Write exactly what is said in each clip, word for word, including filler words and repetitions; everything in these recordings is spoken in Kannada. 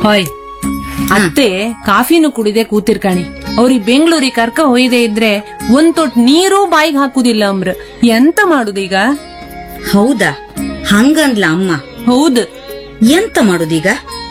ಹೊಯ್ ಅತ್ತೆ ಕಾಫಿನೂ ಕುಡಿದೆ ಕೂತಿರ್ಕಾಣಿ ಅವ್ರಿಗೆ ಬೆಂಗಳೂರಿಗೆ ಕರ್ಕ ಹೊಯ್ದೆ ಇದ್ರೆ ಒಂದ್ ತೊಟ್ ನೀರು ಬಾಯಿಗೆ ಹಾಕುದಿಲ್ಲ ಅಮ್ರ ಎಂತ ಮಾಡುದೀಗ? ಹೌದಾ? ಹಂಗಂದ್ಲ ಅಮ್ಮ. ಹೌದು. ಎಂತ ಮಾಡುದೀಗ?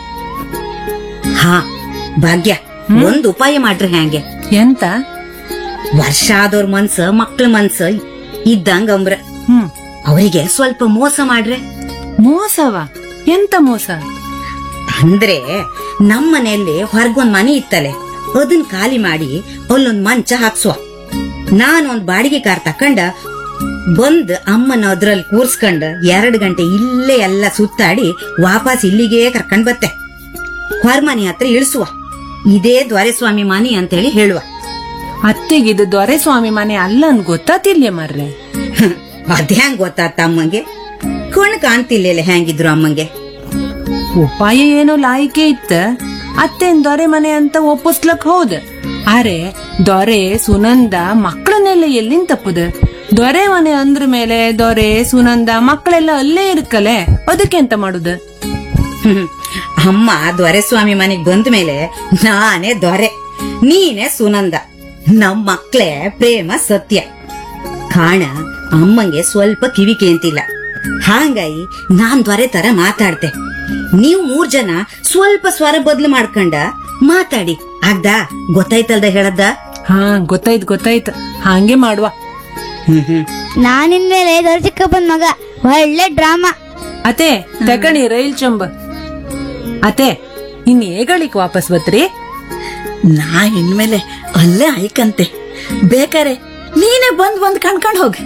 ಹಾ ಭಾಗ್ಯ, ಒಂದ್ ಉಪಾಯ ಮಾಡ್ರಿ. ಹ್ಯಾಂಗೆ? ಎಂತ? ವರ್ಷ ಆದವ್ರ ಮನ್ಸ ಮಕ್ಳ ಮನ್ಸ ಇದ್ದಂಗ ಅಂಬ್ರ. ಹ್ಮ್ ಅವರಿಗೆ ಸ್ವಲ್ಪ ಮೋಸ ಮಾಡ್ರೆ. ಮೋಸವಾ? ಎಂತ ಮೋಸ? ಅಂದ್ರೆ ನಮ್ ಮನೆಯಲ್ಲಿ ಹೊರಗೊಂದ್ ಮನೆ ಇತ್ತಲೆ, ಅದನ್ ಖಾಲಿ ಮಾಡಿ ಅಲ್ಲೊಂದ್ ಮಂಚ ಹಾಕ್ಸುವ. ನಾನೊಂದ್ ಬಾಡಿಗೆ ಕಾರ್ ತಕೊಂಡ ಬಂದ್ ಅಮ್ಮನ ಅದ್ರಲ್ಲಿ ಕೂರ್ಸ್ಕೊಂಡ್ ಎರಡ್ ಗಂಟೆ ಇಲ್ಲೇ ಎಲ್ಲ ಸುತ್ತಾಡಿ ವಾಪಸ್ ಇಲ್ಲಿಗೆ ಕರ್ಕೊಂಡ್ ಬತ್ತೆ. ಹೊರಮನೆ ಹತ್ರ ಇಳಿಸುವ. ಇದೇ ದೊರೆಸ್ವಾಮಿ ಮನೆ ಅಂತೇಳಿ ಹೇಳುವ. ಅತ್ತೆಗಿದು ದೊರೆಸ್ವಾಮಿ ಮನೆ ಅಲ್ಲ ಅನ್ ಗೊತ್ತಾತಿಲ್ಯ ಮರ್ರೆ. ಅದ್ಯಾಂಗ್ ಗೊತ್ತಾತ ಅಮ್ಮಂಗೆ? ಕಣ್ ಕಾಣ್ತಿಲ್ಲ ಹೆಂಗಿದ್ರು ಅಮ್ಮಂಗೆ. ಉಪಾಯ ಏನೋ ಲಾಯಿಕೆ ಇತ್ತ. ಅತ್ತೆನ್ ದೊರೆ ಮನೆ ಅಂತ ಒಪ್ಪಿಸ್ಲಕ್ ಹೌದ್. ಆರೆ ದೊರೆ ಸುನಂದ ಮಕ್ಕಳನ್ನೆಲ್ಲ ಎಲ್ಲಿಂದ ತಪ್ಪುದ? ದೊರೆ ಮನೆ ಅಂದ್ರ ಮೇಲೆ ದೊರೆ ಸುನಂದ ಮಕ್ಕಳೆಲ್ಲ ಅಲ್ಲೇ ಇರ್ಕಲೆ, ಅದಕ್ಕೆ ಎಂತ ಮಾಡುದ? ಹ್ಮ್ ಅಮ್ಮ ದೊರೆಸ್ವಾಮಿ ಮನೆಗ್ ಬಂದ ಮೇಲೆ ನಾನೇ ದೊರೆ, ನೀನೇ ಸುನಂದ. ನಮ್ ಮಕ್ಳೇ ಪ್ರೇಮ ಸತ್ಯ. ಕಾಣ ಅಮ್ಮಂಗೆ ಸ್ವಲ್ಪ ಕಿವಿ ಕೇಂತಿಲ್ಲ. ಹಾಂಗಾಗಿ ನಾನ್ ದೊರೆ ತರ ಮಾತಾಡ್ತೆ. ನೀವ್ ಮೂರ್ ಜನ ಸ್ವಲ್ಪ ಸ್ವರ ಬದ್ಲು ಮಾಡ್ಕೊಂಡ ಮಾತಾಡಿ. ಆಗ್ದಾ? ಗೊತ್ತಾಯ್ತಲ್ದ ಹೇಳದ್ದ? ಹಾ ಗೊತ್ತಾಯ್ತು ಗೊತ್ತಾಯ್ತು, ಹಾಂಗೆ ಮಾಡುವ. ಹ್ಮ್ ಹ್ಮ್ ನಾನಿನ್ಮೇಲೆ ದೊರೆ ಚಿಕ್ಕಪ್ಪನ್ ಮಗ. ಒಳ್ಳೆ ಡ್ರಾಮಾ. ಅತೆ ತಕಣಿ ರೈಲ್ ಚಂಬ. ಅತೆ ಇನ್ ಏಗಳಿಕ್ ವಾಪಸ್ ಬತ್ರಿ? ನಾ ಇನ್ಮೇಲೆ ಅಲ್ಲೇ ಆಯ್ಕಂತೆ. ಬೇಕಾರೆ ನೀನೇ ಬಂದ್ ಬಂದ್ ಕಣ್ಕೊಂಡ್ ಹೋಗ.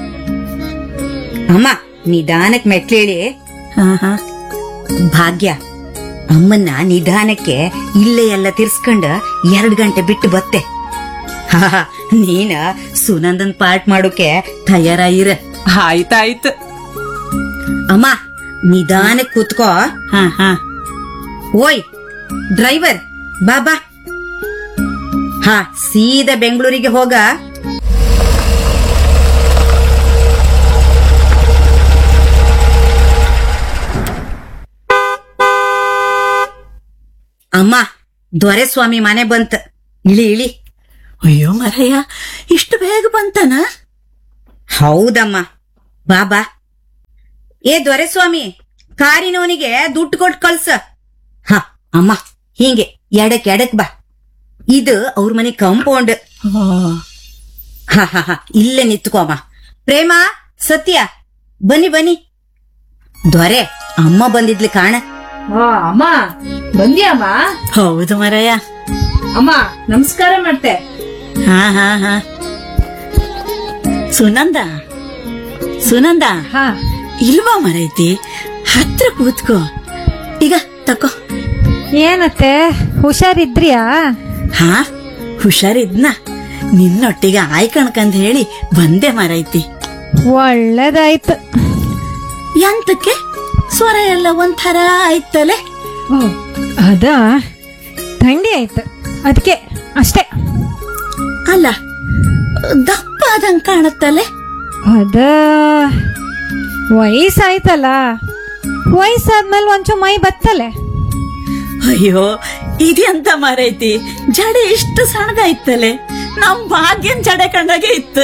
ಅಮ್ಮ ನಿಧಾನಕ್ ಮೆಟ್ಲೇಳಿ. ಹಾ ಹಾ ಭಾಗ್ಯ, ಅಮ್ಮನ್ನ ನಿಧಾನಕ್ಕೆ ಇಲ್ಲೇ ಎಲ್ಲ ತಿರ್ಸ್ಕೊಂಡ ಎರಡ್ ಗಂಟೆ ಬಿಟ್ಟು ಬತ್ತೆ. ಹಾ ನೀನ ಸುನಂದನ್ ಪಾರ್ಟ್ ಮಾಡೋಕೆ ತಯಾರಾಗಿರ. ಆಯ್ತಾಯ್ತು. ಅಮ್ಮ ನಿಧಾನಕ್ ಕೂತ್ಕೋ. ಹಾ ಹಾ ಓಯ್ ಡ್ರೈವರ್ ಬಾಬಾ. ಹಾ ಸೀದಾ ಬೆಂಗಳೂರಿಗೆ ಹೋಗ. ಅಮ್ಮ ದೊರೆಸ್ವಾಮಿ ಮನೆ ಬಂತ. ಇಳಿ ಇಳಿ. ಅಯ್ಯೋ ಮರಯ್ಯ, ಇಷ್ಟು ಬೇಗ ಬಂತಾನ? ಹೌದಮ್ಮ ಬಾಬಾ. ಏ ದೊರೆಸ್ವಾಮಿ, ಕಾರಿನವನಿಗೆ ದುಡ್ಡು ಕೊಟ್ಟು ಕಳ್ಸ. ಹ ಅಮ್ಮ ಹಿಂಗೆ ಎಡಕ್ ಎಡಕ್ ಬಾ. ಇದು ಅವ್ರ ಮನೆ ಕಾಂಪೌಂಡ್. ಹ ಹ ಹ ಇಲ್ಲೇ ನಿತ್ಕೋ ಅಮ್ಮ. ಪ್ರೇಮ, ಸತ್ಯ ಬನ್ನಿ ಬನ್ನಿ. ದೊರೆ ಅಮ್ಮ ಬಂದಿದ್ಲಿ ಕಾಣ. ಅಮ್ಮ ಬಂದ್ಯಾಮ್ಮ? ಹೌದು ಮರಯ್ಯ. ಅಮ್ಮ ನಮಸ್ಕಾರ ಮಾಡ್ತೆ. ಹಾ ಹಾ ಹಾ ಸುನಂದ, ಸುನಂದ ಹಾ ಇಲ್ವಾ ಮರೈತಿ? ಹತ್ರ ಕೂತ್ಕೋ. ಈಗ ತಕೋ. ಏನತ್ತೆ ಹುಷಾರಿದ್ರಿಯಾ? ಹಾ ಹುಷಾರಿದ್ನ. ನಿನ್ನೊಟ್ಟಿಗೆ ಆಯ್ಕಣ್ಕಂದ್ ಹೇಳಿ ಬಂದೆ ಮರೈತಿ. ಒಳ್ಳೇದಾಯ್ತು. ಎಂತಕ್ಕೆ ಸ್ವರ ಎಲ್ಲ ಒಂಥರ ಆಯ್ತಲೆ? ಓ ಅದ ಥಂಡಿ ಆಯ್ತು ಅದಕ್ಕೆ ಅಷ್ಟೇ. ಅಲ್ಲ ದಪ್ಪ ಆದಂಗ್ ಕಾಣತ್ತಲೆ? ಅದ ವಯಸ್ಸಾಯ್ತಲ್ಲ, ವಯಸ್ಸಾದ್ಮೇಲೆ ಒಂಚೂರು ಮೈ ಬತ್ತಲೆ. ಅಯ್ಯೋ ಇದೆಂತ ಮರೈತಿ, ಜಡೆ ಇಷ್ಟು ಸಣ್ಣದಾಯ್ತಲೆ. ನಮ್ ಭಾಗ್ಯನ್ ಜಡೆ ಕಂಡಾಗೆ ಇತ್ತು.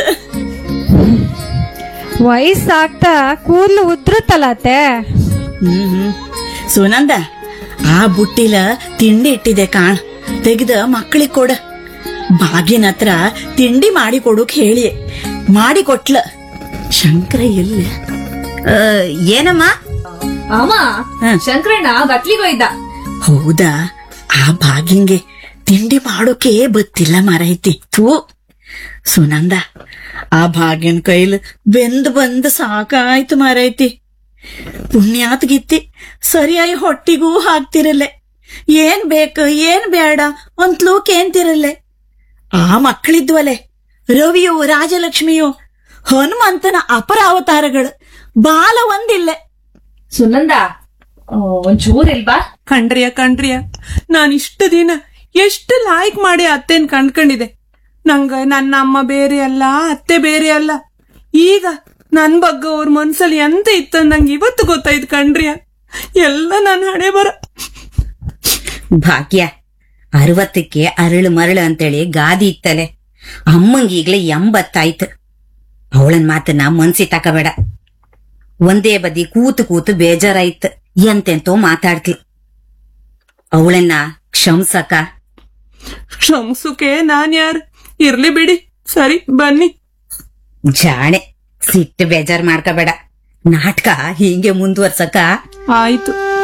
ವಯಸ್ಸಾಗ್ತಾ ಕೂದ್ಲು ಉದ್ರುತ್ತಲ್ಲ ಅತ್ತೆ. ಹ್ಮ್ ಹ್ಮ್ ಸುನಂದ, ಆ ಬುಟ್ಟಿಲ ತಿಂಡಿ ಇಟ್ಟಿದೆ ಕಾಣ್, ತೆಗ್ದ ಮಕ್ಕಳಿಗೆ ಕೊಡ. ಭಾಗ್ಯನ ಹತ್ರ ತಿಂಡಿ ಮಾಡಿ ಕೊಡೋಕ್ ಹೇಳಿ ಮಾಡಿ ಕೊಟ್ಲ. ಶಂಕರ ಎಲ್ಲ? ಏನಮ್ಮ? ಅಮ್ಮ ಹ. ಶಂಕರಣ್ಣ ಬಟ್ಲಿಗೋಯ್ದ. ಹೌದಾ? ಆ ಭಾಗ್ಯಂಗೆ ತಿಂಡಿ ಮಾಡೋಕೆ ಬತ್ತಿಲ್ಲ ಮರೈತಿ. ಥೂ ಸುನಂದ, ಆ ಭಾಗ್ಯನ್ ಕೈಲ್ ಬೆಂದ್ ಬಂದ್ ಸಾಕಾಯ್ತು ಮರೈತಿ. ಪುಣ್ಯಾತ್ ಗಿತ್ತಿ ಸರಿಯಾಗಿ ಹೊಟ್ಟಿಗೂ ಹಾಕ್ತಿರಲ್ಲೆ. ಏನ್ ಬೇಕು ಏನ್ ಬೇಡ ಒಂತ್ಲೂ ಕೇಂತಿರಲ್ಲೆ. ಆ ಮಕ್ಕಳಿದ್ವಲೆ, ರವಿಯೋ ರಾಜಲಕ್ಷ್ಮಿಯೋ ಹನುಮಂತನ ಅಪರ ಅವತಾರಗಳು, ಬಾಲ ಒಂದಿಲ್ಲೆ. ಸುನಂದ ಒಂಚೂರ್ ಇಲ್ವಾ? ಕಣ್ರಿಯ ಕಣ್ರಿಯ, ನಾನ್ ಇಷ್ಟು ದಿನ ಎಷ್ಟು ಲಾಯ್ಕ್ ಮಾಡಿ ಅತ್ತೆನ್ ಕಂಡ್ಕೊಂಡಿದೆ. ನಂಗ ನನ್ನ ಅಮ್ಮ ಬೇರೆ ಅಲ್ಲ, ಅತ್ತೆ ಬೇರೆ ಅಲ್ಲ. ಈಗ ನನ್ ಬಗ್ಗೆ ಅವ್ರ ಮನ್ಸಲ್ಲಿ ಎಂತ ಇತ್ತ ನಂಗೆ ಇವತ್ತು ಗೊತ್ತಾಯ್ತು ಕಣ್ರಿಯ. ಎಲ್ಲ ನನ್ ಹಣೆ ಬರ. ಭಾಗ್ಯ ಅರವತ್ತಕ್ಕೆ ಅರಳು ಮರಳು ಅಂತೇಳಿ ಗಾದಿ ಇತ್ತಲೆ. ಅಮ್ಮಂಗೀಗ್ಲೇ ಎಂಬತ್ತಾಯ್ತು. ಅವಳನ್ ಮಾತನ್ನ ಮನ್ಸಿ ತಕಬೇಡ. ಒಂದೇ ಬದಿ ಕೂತು ಕೂತು ಬೇಜಾರಾಯ್ತು. ಎಂತೆಂತೋ ಮಾತಾಡ್ತಿ. ಅವಳನ್ನ ಕ್ಷಮ್ಸಕ. ಕ್ಷಮ್ಸುಕೆ ನಾನ್ ಯಾರ್? ಇರ್ಲಿ ಬಿಡಿ, ಸರಿ ಬನ್ನಿ. ಜಾಣೆ, ಸಿಟ್ಟು ಬೇಜಾರ್ ಮಾಡ್ಕೋಬೇಡ. ನಾಟಕ ಹೀಗೆ ಮುಂದುವರ್ಸಕ. ಆಯ್ತು.